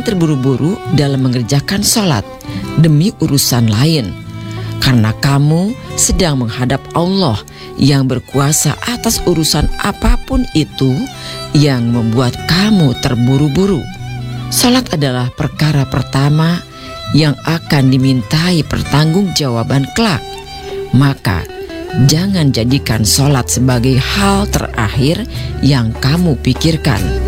terburu-buru dalam mengerjakan sholat demi urusan lain, karena kamu sedang menghadap Allah yang berkuasa atas urusan apapun itu yang membuat kamu terburu-buru. Sholat adalah perkara pertama yang akan dimintai pertanggungjawaban kelak. Maka jangan jadikan sholat sebagai hal terakhir yang kamu pikirkan.